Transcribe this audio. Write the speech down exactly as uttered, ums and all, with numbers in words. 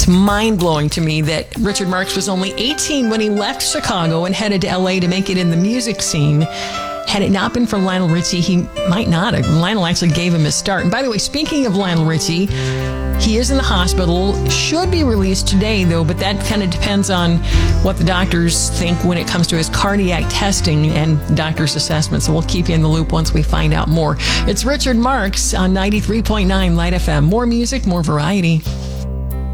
It's mind-blowing to me that Richard Marx was only eighteen when he left Chicago and headed to L A to make it in the music scene. Had it not been for Lionel Richie, he might not have. Lionel actually gave him a start. And by the way, speaking of Lionel Richie, he is in the hospital. Should be released today, though, but that kind of depends on what the doctors think when it comes to his cardiac testing and doctor's assessment. So we'll keep you in the loop once we find out more. It's Richard Marx on ninety-three point nine Light F M. More music, more variety.